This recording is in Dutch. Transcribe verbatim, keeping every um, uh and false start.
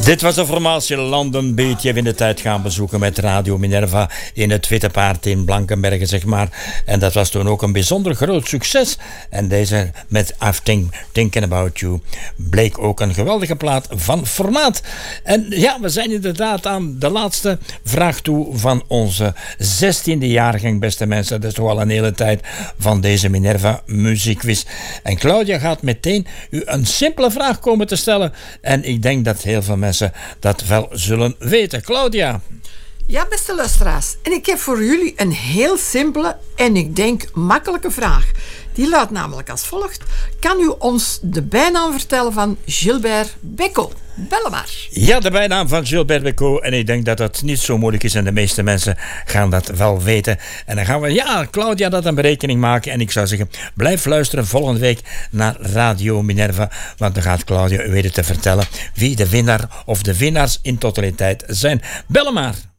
Dit was de formatie London Beat. Je in de tijd gaan bezoeken met Radio Minerva in het Witte Paard in Blankenberge, zeg maar. En dat was toen ook een bijzonder groot succes. En deze met I've think, Thinking About You bleek ook een geweldige plaat van formaat. En ja, we zijn inderdaad aan de laatste vraag toe van onze zestiende jaargang, beste mensen. Dat is toch al een hele tijd van deze Minerva muziekquiz. En Claudia gaat meteen u een simpele vraag komen te stellen. En ik denk dat heel veel mensen dat wel zullen weten. Claudia. Ja, beste luisteraars. En ik heb voor jullie een heel simpele en ik denk makkelijke vraag. Die luidt namelijk als volgt. Kan u ons de bijnaam vertellen van Gilbert Bécaud? Bellen maar. Ja, de bijnaam van Gilbert Bécaud. En ik denk dat dat niet zo moeilijk is. En de meeste mensen gaan dat wel weten. En dan gaan we, ja, Claudia, dat een berekening maken. En ik zou zeggen, blijf luisteren volgende week naar Radio Minerva. Want dan gaat Claudia u weten te vertellen wie de winnaar of de winnaars in totaliteit zijn. Bellen maar.